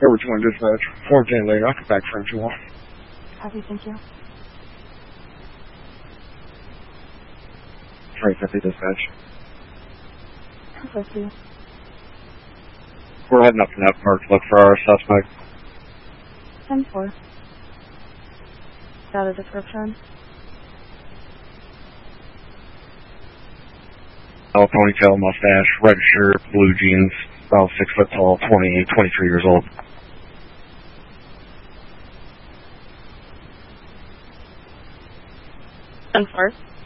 Over 20 dispatch. 410 later. I'll come back for him if you want. Copy, thank you. 350 dispatch. 250. We're heading up to that park to look for our suspect. 10-4. Got a description? Ponytail, mustache, red shirt, blue jeans, about 6 foot tall, 23 years old. And 4.